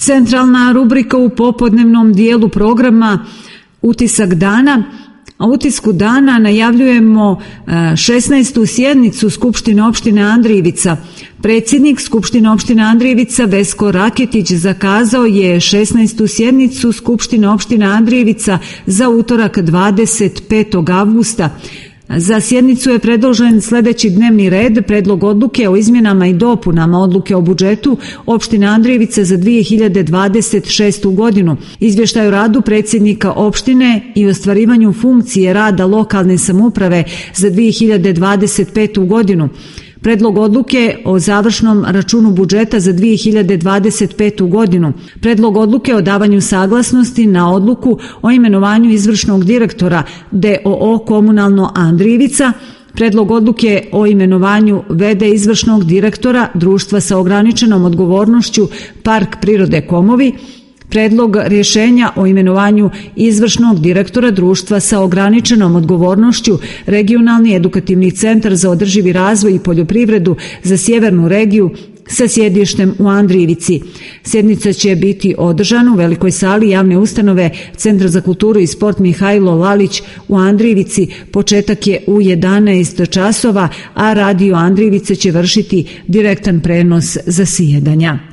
Centralna rubrika u popodnevnom dijelu programa Utisak dana. A utisku dana najavljujemo 16. sjednicu Skupštine opštine Andrijevica. Predsjednik Skupštine opštine Andrijevica Vesko Raketić zakazao je 16. sjednicu Skupštine opštine Andrijevica za utorak 25. avgusta. Za sjednicu je predložen sljedeći dnevni red: predlog odluke o izmjenama i dopunama odluke o budžetu opštine Andrijevica za 2026. godinu, izvještaj o radu predsjednika opštine i ostvarivanju funkcije rada lokalne samouprave za 2025. godinu, predlog odluke o završnom računu budžeta za 2025. godinu, predlog odluke o davanju saglasnosti na odluku o imenovanju izvršnog direktora d.o.o. Komunalno Andrijevica, predlog odluke o imenovanju v.d. izvršnog direktora društva sa ograničenom odgovornošću Park prirode Komovi, predlog rješenja o imenovanju izvršnog direktora društva sa ograničenom odgovornošću Regionalni edukativni centar za održivi razvoj i poljoprivredu za sjevernu regiju sa sjedištem u Andrijevici. Sjednica će biti održana u velikoj sali javne ustanove Centra za kulturu i sport Mihajlo Lalić u Andrijevici. Početak je u 11 časova, a Radio Andrijevice će vršiti direktan prenos zasjedanja.